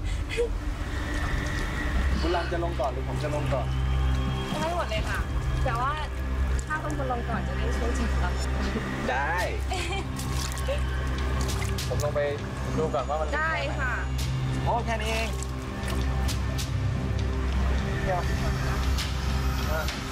คุณรันจะลงก่อนหรือผมจะลงก่อนให้หมดเลยค่ะแต่ว่าถ้าคนลงก่อนจะได้ช่วยจับเราได้ ผมลงไปดูก่อนว่ามันได้ค่ะโอ้แค่นี้เองเดี๋ยว